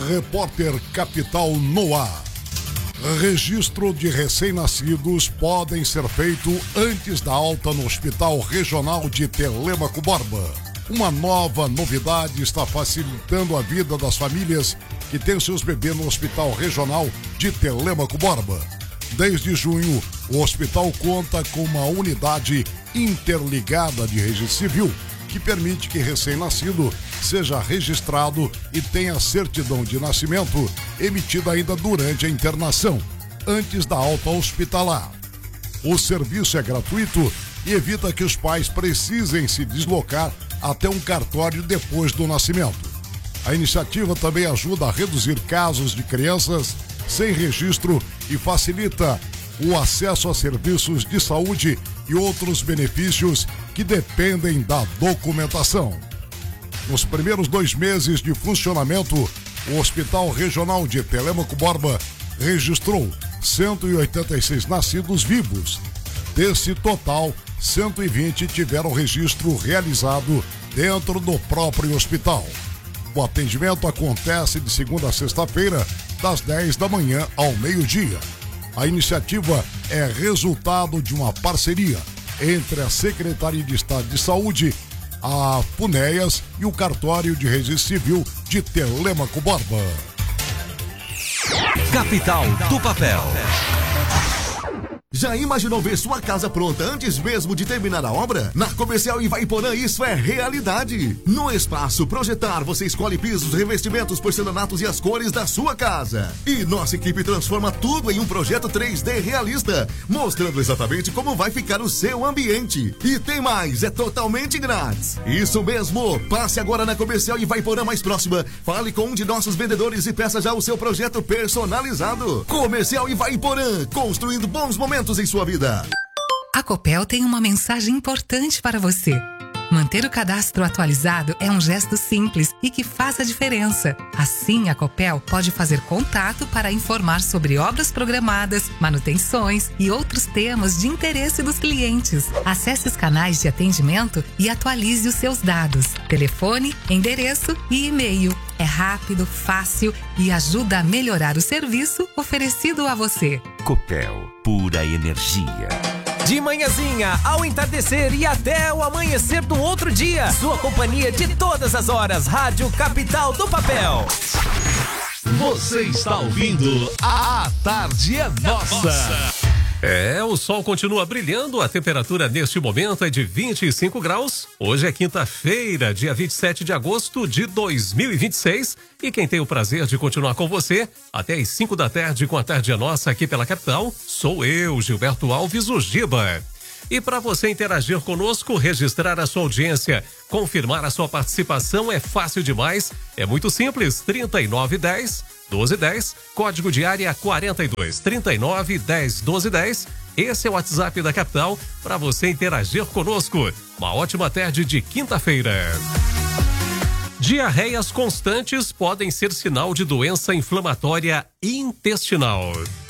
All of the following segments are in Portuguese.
Repórter Capital no ar. Registro de recém-nascidos podem ser feito antes da alta no Hospital Regional de Telêmaco Borba. Uma nova novidade está facilitando a vida das famílias que têm seus bebês no Hospital Regional de Telêmaco Borba. Desde junho, o hospital conta com uma unidade interligada de registro civil que permite que recém-nascido seja registrado e tenha certidão de nascimento emitida ainda durante a internação, antes da alta hospitalar. O serviço é gratuito e evita que os pais precisem se deslocar até um cartório depois do nascimento. A iniciativa também ajuda a reduzir casos de crianças sem registro e facilita o acesso a serviços de saúde e outros benefícios que dependem da documentação. Nos primeiros 2 meses de funcionamento, o Hospital Regional de Telêmaco Borba registrou 186 nascidos vivos. Desse total, 120 tiveram registro realizado dentro do próprio hospital. O atendimento acontece de segunda a sexta-feira, das 10 da manhã ao meio-dia. A iniciativa é resultado de uma parceria entre a Secretaria de Estado de Saúde, a FUNEAS e o Cartório de Registro Civil de Telêmaco Borba. Capital do Papel. Já imaginou ver sua casa pronta antes mesmo de terminar a obra? Na Comercial Ivaiporã isso é realidade. No Espaço Projetar você escolhe pisos, revestimentos, porcelanatos e as cores da sua casa. E nossa equipe transforma tudo em um projeto 3D realista, mostrando exatamente como vai ficar o seu ambiente. E tem mais, é totalmente grátis. Isso mesmo, passe agora na Comercial Ivaiporã mais próxima, fale com um de nossos vendedores e peça já o seu projeto personalizado. Comercial Ivaiporã, construindo bons momentos em sua vida. A Copel tem uma mensagem importante para você. Manter o cadastro atualizado é um gesto simples e que faz a diferença. Assim, a Copel pode fazer contato para informar sobre obras programadas, manutenções e outros temas de interesse dos clientes. Acesse os canais de atendimento e atualize os seus dados: telefone, endereço e e-mail. É rápido, fácil e ajuda a melhorar o serviço oferecido a você. Copel, pura energia. De manhãzinha ao entardecer e até o amanhecer do outro dia. Sua companhia de todas as horas. Rádio Capital do Papel. Você está ouvindo A Tarde é Nossa. O sol continua brilhando, a temperatura neste momento é de 25 graus. Hoje é quinta-feira, dia 27 de agosto de 2026. E quem tem o prazer de continuar com você até às 5 da tarde com a Tarde é Nossa aqui pela capital, sou eu, Gilberto Alves, o Giba. E para você interagir conosco, registrar a sua audiência, confirmar a sua participação é fácil demais, é muito simples, 3910-1210, código de área 42, 3910-1210, esse é o WhatsApp da capital para você interagir conosco. Uma ótima tarde de quinta-feira. Diarreias constantes podem ser sinal de doença inflamatória intestinal.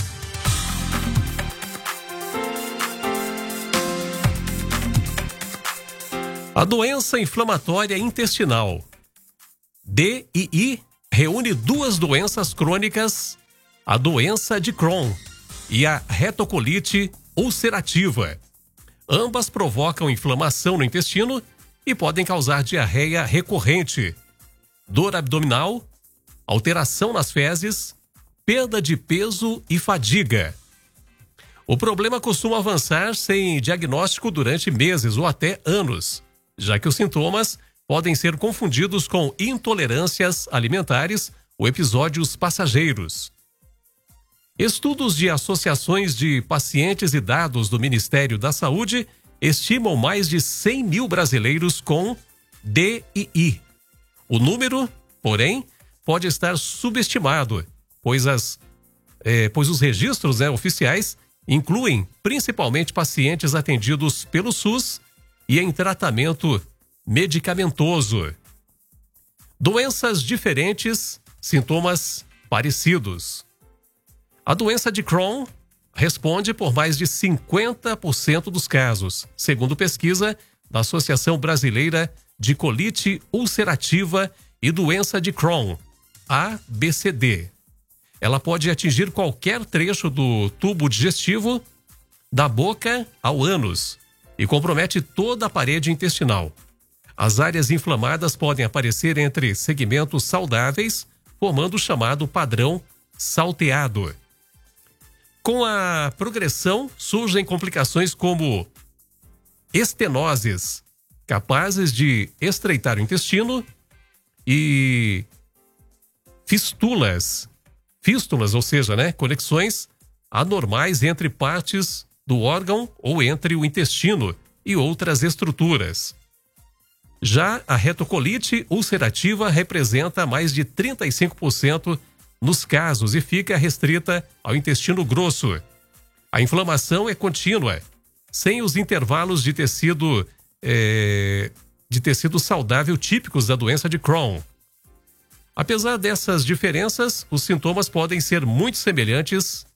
A doença inflamatória intestinal, DII, reúne 2 doenças crônicas, a doença de Crohn e a retocolite ulcerativa. Ambas provocam inflamação no intestino e podem causar diarreia recorrente, dor abdominal, alteração nas fezes, perda de peso e fadiga. O problema costuma avançar sem diagnóstico durante meses ou até anos, já que os sintomas podem ser confundidos com intolerâncias alimentares ou episódios passageiros. Estudos de associações de pacientes e dados do Ministério da Saúde estimam mais de 100 mil brasileiros com DII. O número, porém, pode estar subestimado, pois os registros oficiais incluem principalmente pacientes atendidos pelo SUS e em tratamento medicamentoso. Doenças diferentes, sintomas parecidos. A doença de Crohn responde por mais de 50% dos casos, segundo pesquisa da Associação Brasileira de Colite Ulcerativa e Doença de Crohn. ABCD. Ela pode atingir qualquer trecho do tubo digestivo, da boca ao ânus, e compromete toda a parede intestinal. As áreas inflamadas podem aparecer entre segmentos saudáveis, formando o chamado padrão salteado. Com a progressão, surgem complicações como estenoses, capazes de estreitar o intestino, e fístulas, ou seja, conexões anormais entre partes do órgão ou entre o intestino e outras estruturas. Já a retocolite ulcerativa representa mais de 35% nos casos e fica restrita ao intestino grosso. A inflamação é contínua, sem os intervalos de tecido saudável típicos da doença de Crohn. Apesar dessas diferenças, os sintomas podem ser muito semelhantes: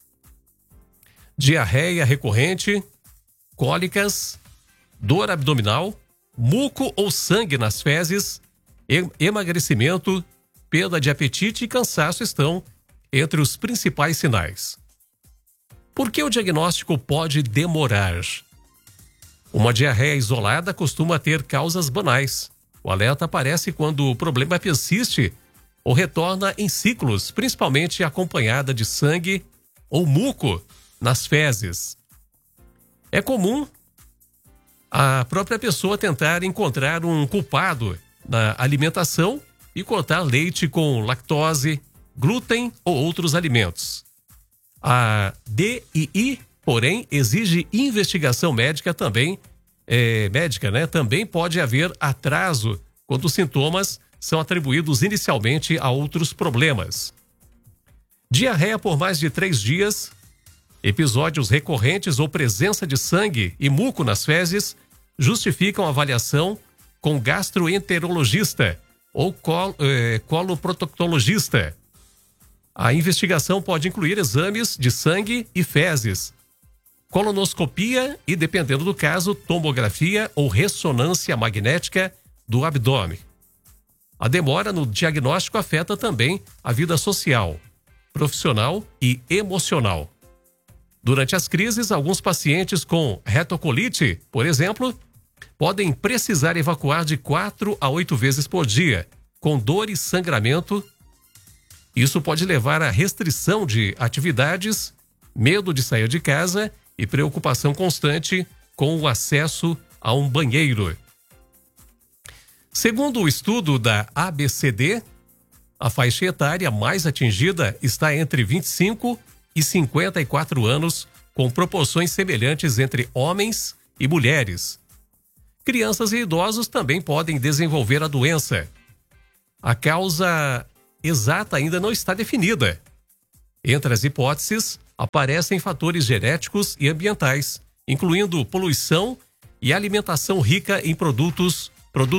diarreia recorrente, cólicas, dor abdominal, muco ou sangue nas fezes, emagrecimento, perda de apetite e cansaço estão entre os principais sinais. Por que o diagnóstico pode demorar? Uma diarreia isolada costuma ter causas banais. O alerta aparece quando o problema persiste ou retorna em ciclos, principalmente acompanhada de sangue ou muco nas fezes. É comum a própria pessoa tentar encontrar um culpado na alimentação e cortar leite com lactose, glúten ou outros alimentos. A DII, porém, exige investigação médica também. Também pode haver atraso quando os sintomas são atribuídos inicialmente a outros problemas. Diarreia por mais de 3 dias, episódios recorrentes ou presença de sangue e muco nas fezes justificam avaliação com gastroenterologista ou coloproctologista. A investigação pode incluir exames de sangue e fezes, colonoscopia e, dependendo do caso, tomografia ou ressonância magnética do abdômen. A demora no diagnóstico afeta também a vida social, profissional e emocional. Durante as crises, alguns pacientes com retocolite, por exemplo, podem precisar evacuar de 4 a 8 vezes por dia, com dor e sangramento. Isso pode levar à restrição de atividades, medo de sair de casa e preocupação constante com o acesso a um banheiro. Segundo o estudo da ABCD, a faixa etária mais atingida está entre 25 e 54 anos, com proporções semelhantes entre homens e mulheres. Crianças e idosos também podem desenvolver a doença. A causa exata ainda não está definida. Entre as hipóteses, aparecem fatores genéticos e ambientais, incluindo poluição e alimentação rica em produtos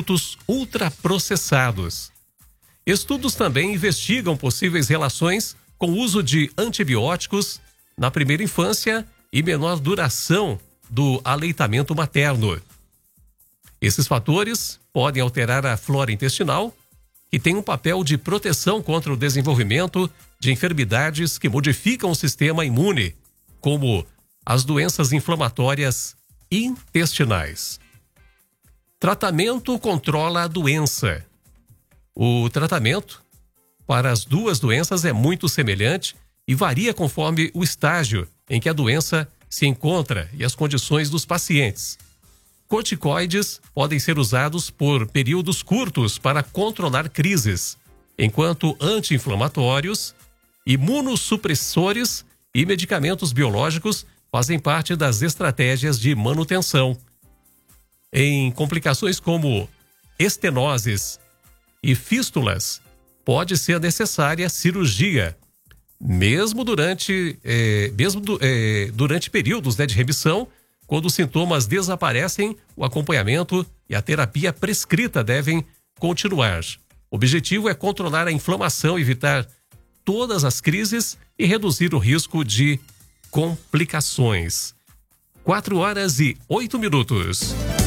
ultraprocessados. Estudos também investigam possíveis relações com o uso de antibióticos na primeira infância e menor duração do aleitamento materno. Esses fatores podem alterar a flora intestinal, que tem um papel de proteção contra o desenvolvimento de enfermidades que modificam o sistema imune, como as doenças inflamatórias intestinais. Tratamento controla a doença. O tratamento para as duas doenças é muito semelhante e varia conforme o estágio em que a doença se encontra e as condições dos pacientes. Corticoides podem ser usados por períodos curtos para controlar crises, enquanto anti-inflamatórios, imunossupressores e medicamentos biológicos fazem parte das estratégias de manutenção. Em complicações como estenoses e fístulas, pode ser necessária cirurgia, mesmo durante períodos de remissão. Quando os sintomas desaparecem, o acompanhamento e a terapia prescrita devem continuar. O objetivo é controlar a inflamação, evitar todas as crises e reduzir o risco de complicações. 4 horas e 8 minutos.